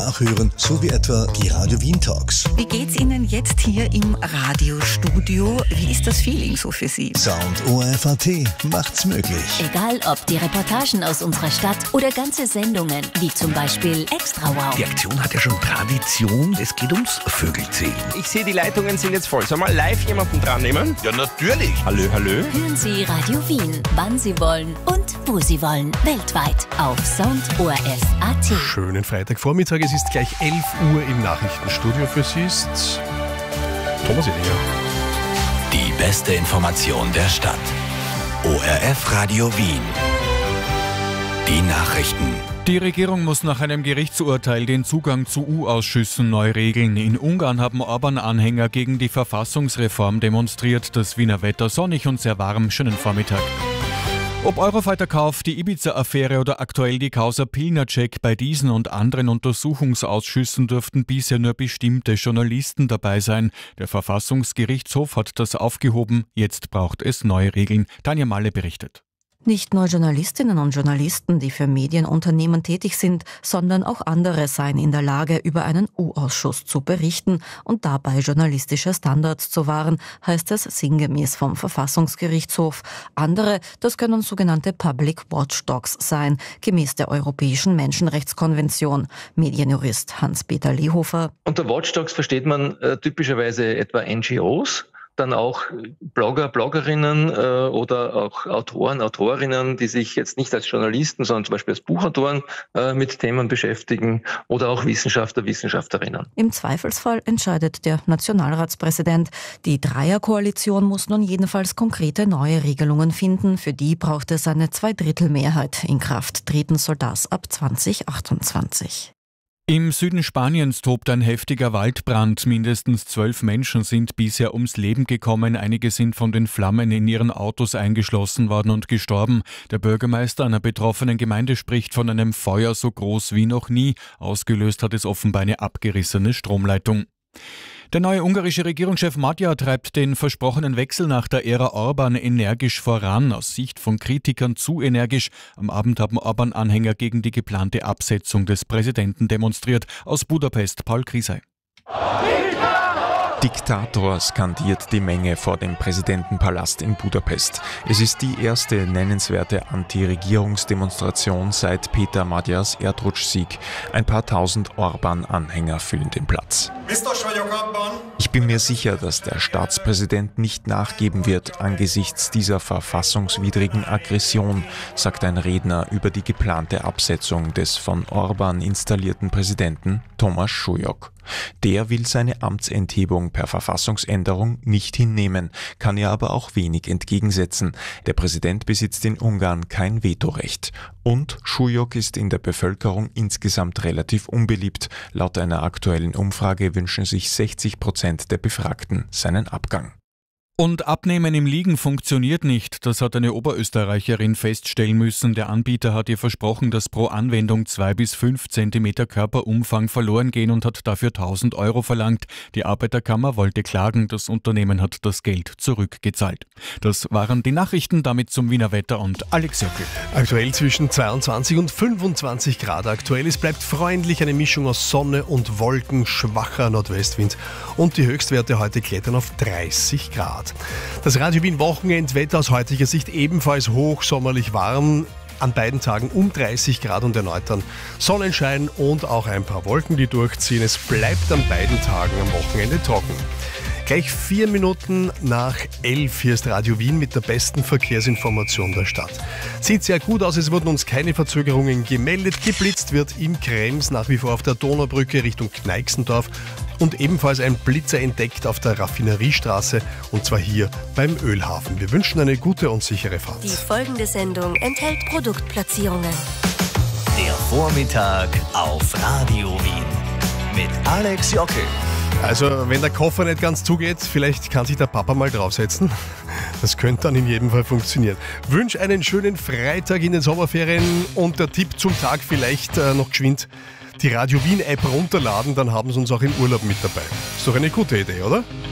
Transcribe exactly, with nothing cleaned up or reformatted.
Nachhören, so wie etwa die Radio Wien Talks. Wie geht's Ihnen jetzt hier im Radiostudio? Wie ist das Feeling so für Sie? Sound O R F A T macht's möglich. Egal ob die Reportagen aus unserer Stadt oder ganze Sendungen, wie zum Beispiel Extra Wow. Die Aktion hat ja schon Tradition, es geht ums Vögelzählen. Ich sehe, die Leitungen sind jetzt voll. Soll mal live jemanden dran nehmen? Ja, natürlich. Hallo, hallo. Hören Sie Radio Wien, wann Sie wollen und wo Sie wollen, weltweit auf Sound O R F A T. Schönen Freitagvormittag, es ist gleich elf Uhr im Nachrichtenstudio. Für Sie ist Thomas Edinger. Die beste Information der Stadt. O R F Radio Wien. Die Nachrichten. Die Regierung muss nach einem Gerichtsurteil den Zugang zu U-Ausschüssen neu regeln. In Ungarn haben Orban-Anhänger gegen die Verfassungsreform demonstriert. Das Wiener Wetter sonnig und sehr warm. Schönen Vormittag. Ob Eurofighter-Kauf, die Ibiza-Affäre oder aktuell die Causa Pilnacek, bei diesen und anderen Untersuchungsausschüssen dürften bisher nur bestimmte Journalisten dabei sein. Der Verfassungsgerichtshof hat das aufgehoben. Jetzt braucht es neue Regeln. Tanja Malle berichtet. Nicht nur Journalistinnen und Journalisten, die für Medienunternehmen tätig sind, sondern auch andere seien in der Lage, über einen U-Ausschuss zu berichten und dabei journalistische Standards zu wahren, heißt es sinngemäß vom Verfassungsgerichtshof. Andere, das können sogenannte Public Watchdogs sein, gemäß der Europäischen Menschenrechtskonvention. Medienjurist Hans-Peter Lehofer. Unter Watchdogs versteht man äh, typischerweise etwa N G Os. Dann auch Blogger, Bloggerinnen äh, oder auch Autoren, Autorinnen, die sich jetzt nicht als Journalisten, sondern zum Beispiel als Buchautoren äh, mit Themen beschäftigen oder auch Wissenschaftler, Wissenschaftlerinnen. Im Zweifelsfall entscheidet der Nationalratspräsident. Die Dreierkoalition muss nun jedenfalls konkrete neue Regelungen finden. Für die braucht es eine Zweidrittelmehrheit. In Kraft treten soll das ab zwanzig achtundzwanzig. Im Süden Spaniens tobt ein heftiger Waldbrand. Mindestens zwölf Menschen sind bisher ums Leben gekommen. Einige sind von den Flammen in ihren Autos eingeschlossen worden und gestorben. Der Bürgermeister einer betroffenen Gemeinde spricht von einem Feuer so groß wie noch nie. Ausgelöst hat es offenbar eine abgerissene Stromleitung. Der neue ungarische Regierungschef Magyar treibt den versprochenen Wechsel nach der Ära Orban energisch voran, aus Sicht von Kritikern zu energisch. Am Abend haben Orban-Anhänger gegen die geplante Absetzung des Präsidenten demonstriert. Aus Budapest Paul Krisey. Diktator, skandiert die Menge vor dem Präsidentenpalast in Budapest. Es ist die erste nennenswerte Anti-Regierungsdemonstration seit Peter Magyars Erdrutschsieg. Ein paar tausend Orban-Anhänger füllen den Platz. Ich bin mir sicher, dass der Staatspräsident nicht nachgeben wird angesichts dieser verfassungswidrigen Aggression, sagt ein Redner über die geplante Absetzung des von Orban installierten Präsidenten Thomas Súlyog. Der will seine Amtsenthebung per Verfassungsänderung nicht hinnehmen, kann ihr aber auch wenig entgegensetzen. Der Präsident besitzt in Ungarn kein Vetorecht. Und Súlyog ist in der Bevölkerung insgesamt relativ unbeliebt. Laut einer aktuellen Umfrage wünschen sich sechzig Prozent der Befragten seinen Abgang. Und Abnehmen im Liegen funktioniert nicht. Das hat eine Oberösterreicherin feststellen müssen. Der Anbieter hat ihr versprochen, dass pro Anwendung zwei bis fünf Zentimeter Körperumfang verloren gehen und hat dafür tausend Euro verlangt. Die Arbeiterkammer wollte klagen. Das Unternehmen hat das Geld zurückgezahlt. Das waren die Nachrichten. Damit zum Wiener Wetter und Alex Jöckel. Aktuell zwischen zweiundzwanzig und fünfundzwanzig Grad aktuell. Es bleibt freundlich, eine Mischung aus Sonne und Wolken, schwacher Nordwestwind. Und die Höchstwerte heute klettern auf dreißig Grad. Das Radio Wien Wochenendwetter aus heutiger Sicht ebenfalls hochsommerlich warm. An beiden Tagen um dreißig Grad und erneut dann Sonnenschein und auch ein paar Wolken, die durchziehen. Es bleibt an beiden Tagen am Wochenende trocken. Gleich vier Minuten nach elf. Hier ist Radio Wien mit der besten Verkehrsinformation der Stadt. Sieht sehr gut aus, es wurden uns keine Verzögerungen gemeldet. Geblitzt wird in Krems, nach wie vor auf der Donaubrücke Richtung Kneixendorf. Und ebenfalls ein Blitzer entdeckt auf der Raffineriestraße, und zwar hier beim Ölhafen. Wir wünschen eine gute und sichere Fahrt. Die folgende Sendung enthält Produktplatzierungen. Der Vormittag auf Radio Wien mit Alex Jöckel. Also, wenn der Koffer nicht ganz zugeht, vielleicht kann sich der Papa mal draufsetzen. Das könnte dann in jedem Fall funktionieren. Wünsche einen schönen Freitag in den Sommerferien und der Tipp zum Tag vielleicht äh, noch geschwind. Die Radio Wien App runterladen, dann haben sie uns auch im Urlaub mit dabei. Ist doch eine gute Idee, oder?